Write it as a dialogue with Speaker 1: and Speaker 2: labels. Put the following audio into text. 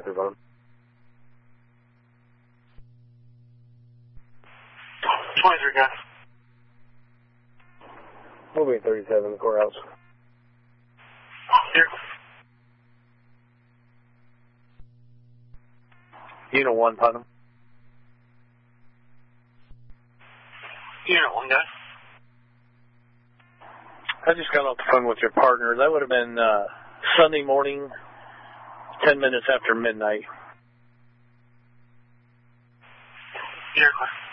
Speaker 1: everyone.
Speaker 2: '23 guy.
Speaker 1: We'll be 37 in the courthouse.
Speaker 2: Here.
Speaker 1: Unit 1, Putnam.
Speaker 2: Unit 1 guy.
Speaker 1: I just got off the phone with your partner. That would have been Sunday morning, 10 minutes after midnight.
Speaker 2: Here.